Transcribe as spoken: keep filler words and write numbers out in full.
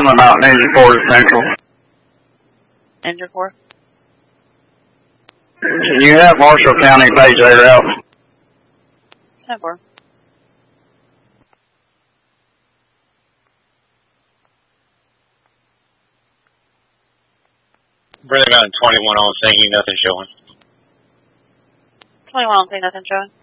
something about Ninja Four Central. Ninja Four? You have Marshall County page there out. ten four. Brother Mountain twenty-one on thinking, nothing showing. twenty-one on thing, nothing showing.